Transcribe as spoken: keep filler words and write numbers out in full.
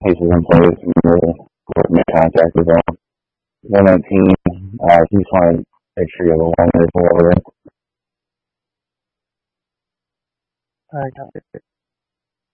cases in place, and we'll we'll make contact with them. one nineteen, uh, if you just want to make sure you have a one or four. All right, got it.